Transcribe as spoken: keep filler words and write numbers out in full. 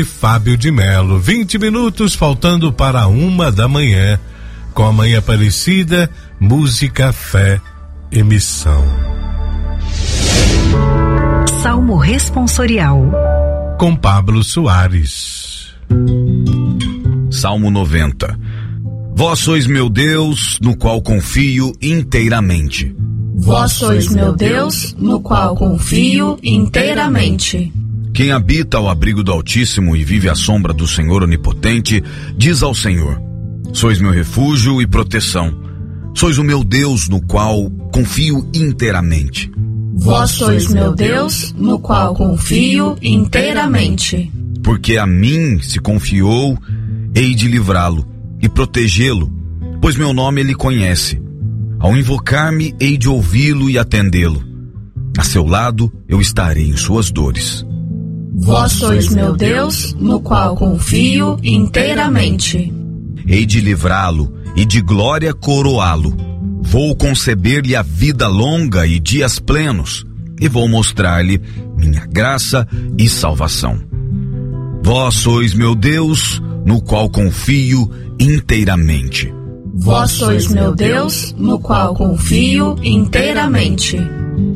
Fábio de Melo, vinte minutos faltando para uma da manhã, com a Mãe Aparecida, música, fé e missão. Salmo responsorial com Pablo Soares. Salmo noventa. Vós sois meu Deus, no qual confio inteiramente. Vós sois meu Deus, no qual confio inteiramente. Quem habita ao abrigo do Altíssimo e vive à sombra do Senhor Onipotente, diz ao Senhor: sois meu refúgio e proteção. Sois o meu Deus, no qual confio inteiramente. Vós sois meu Deus, no qual confio inteiramente. Porque a mim se confiou, hei de livrá-lo e protegê-lo, pois meu nome ele conhece. Ao invocar-me, hei de ouvi-lo e atendê-lo. A seu lado eu estarei em suas dores. Vós sois meu Deus, no qual confio inteiramente. Hei de livrá-lo e de glória coroá-lo. Vou conceder-lhe a vida longa e dias plenos, e vou mostrar-lhe minha graça e salvação. Vós sois meu Deus, no qual confio inteiramente. Vós sois meu Deus, no qual confio inteiramente.